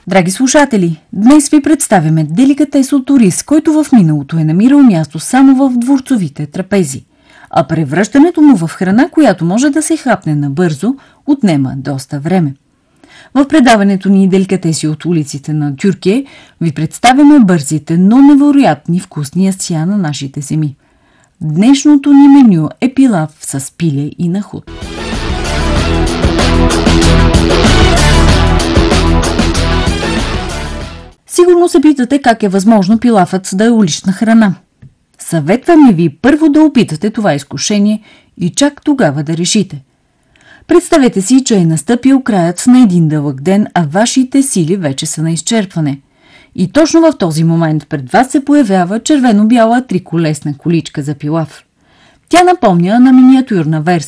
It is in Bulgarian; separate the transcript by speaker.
Speaker 1: Драги слушатели, днес ви представяме деликатес от ориз, който в миналото е намирал място само в дворцовите трапези, а превръщането му в храна, която може да се хапне набързо, отнема доста време. В предаването ни деликатеси от улиците на Тюркия ви представяме бързите, но невероятни вкусни ястия на нашите земи. Днешното ни меню е пилав с пиле и нахуд. Сигурно се питате как е възможно пилафът да е улична храна. Съветваме ви първо да опитате това изкушение и чак тогава да решите. Представете си, че е настъпил краят на един дълъг ден, а вашите сили вече са на изчерпване. И точно в този момент пред вас се появява червено-бяла триколесна количка за пилав. Тя напомня на миниатюрна версия